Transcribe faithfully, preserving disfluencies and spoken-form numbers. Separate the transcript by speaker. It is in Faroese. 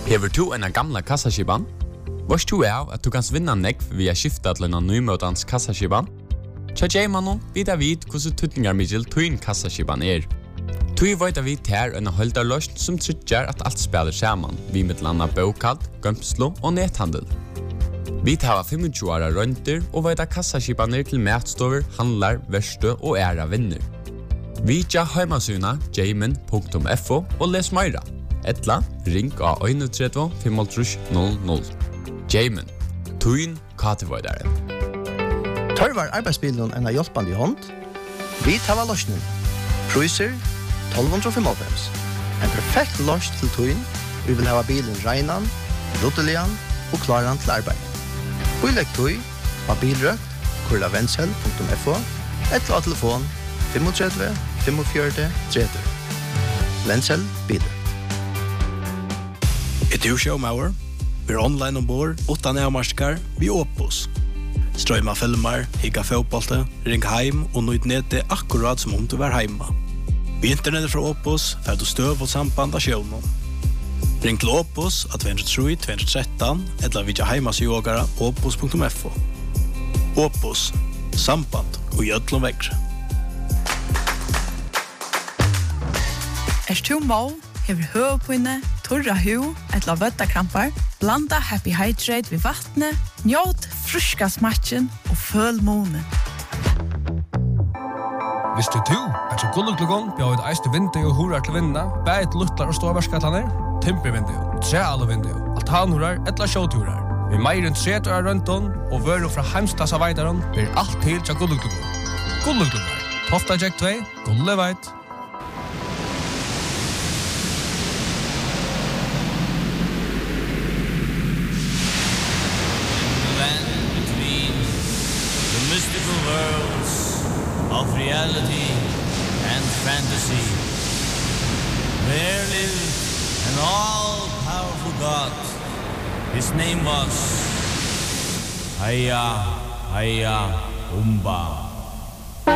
Speaker 1: Hever du en gamla kassaskiban? Varst du av at du kan vinna nekv via skifta til en nymøtans kassaskiban? Tja J-mannen vid av vid hvordan tutningar middel tuin kassaskiban er. Tui veit av vid her en holdarløsn som tryggjar at alt spiller saman, vi med landa bokald, gømslo og nethandel. Vi tar tjue åra rønter og veit av kassaskibaner til matstover, handlar, verste og æra vinner. Vi tja heimasuna jamin punktum f o og les meira. Etla, ring av tre ett fem null null. Jamin, tuin katevoidare.
Speaker 2: Tørvar arbeidsbilen en av hjelpande i hånd. Vi tar løsningen. Priser tolv fem. En perfekt løs til tuin. Vi vil ha bilen reinan, ruttelian og klaran til arbeid. Bilegg tui av bilrøkt, kurla venshell punktum f o, et av telefon tre fem fem fire tre tre. Venshell biler.
Speaker 3: Et du showmauer? Vi er online ombord, åtta nærmarskar, vi Opus. Strøyma filmer, higga fotbollte, ring heim og nøyd nete akkurat som om du var heima. Vi internettet fra Opus, fer du støv og samband av sjøvnen. Ring til Opus at to tre to to one tre, eller vidja heimas yogara opus punktum f o. Opus, samband og gjødlom vekre.
Speaker 4: Er du må, hever høvpinne, torra hu, etla vøttakrampar, blanda Happy Hydrate ved vattnet, njåt fruska smatchen og føl månen.
Speaker 5: Hvis du to, er så gulluglugon, bjør et eiste vindu og horar til vinna, bæt luttlar og ståvarskatlaner, timpervindu, trealvindu, altanhorar, etla sjåturar. Vi meir enn tretu av rønton, og vøru fra heimstas av veidaron, blir alt til til gulluglugon. Gulluglugon, Tofta Jack två, gulleveit.
Speaker 6: Mystical worlds of reality and fantasy. There lived an all-powerful God. His name was Haya Haya Umba.